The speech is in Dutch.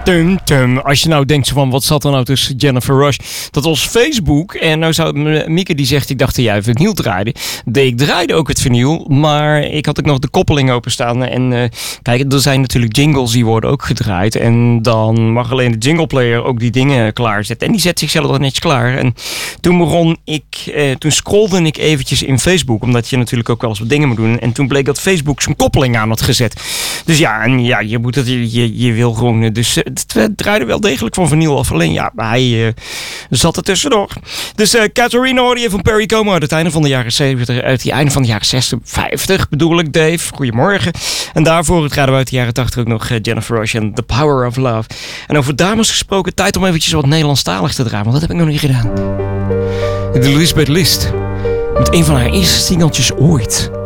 Als je nou denkt zo van, wat zat er nou tussen Jennifer Rush? Dat was Facebook. En nou zou Mieke die zegt, ik dacht dat jij vinyl draaide. Ik draaide ook het vinyl, maar ik had ook nog de koppeling openstaan. En kijk, er zijn natuurlijk jingles die worden ook gedraaid. En dan mag alleen de jingleplayer ook die dingen klaarzetten. En die zet zichzelf dan netjes klaar. En toen scrollde ik eventjes in Facebook, omdat je natuurlijk ook wel eens wat dingen moet doen. En toen bleek dat Facebook zijn koppeling aan had gezet. Dus je moet dat, je wil gewoon. Dus het draaide wel degelijk van vinyl af. Alleen hij zat er tussendoor. Dus Catherine hoorde je van Perry Como uit het einde van de jaren 70. Uit het einde van de jaren 60, 50 bedoel ik, Dave. Goedemorgen. En daarvoor het raden we uit de jaren 80 ook nog Jennifer Rush en The Power of Love. En over dames gesproken, tijd om eventjes wat Nederlandstalig te draaien. Want dat heb ik nog niet gedaan. De Lisbeth List. Met een van haar eerste singeltjes ooit.